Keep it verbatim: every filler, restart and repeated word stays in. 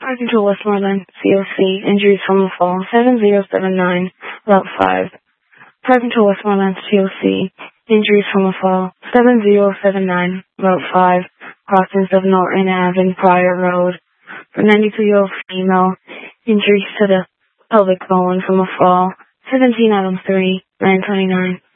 Parking to Westmoreland, C O C, injuries from the fall, seven zero seven nine, Route five. Parking to Westmoreland, C O C, injuries from the fall, seven zero seven nine, Route five, crossings of Norton Avenue, Pryor Road. For ninety-two-year-old female, injuries to the pelvic bone from a fall, seventeen out of three, nine twenty-nine.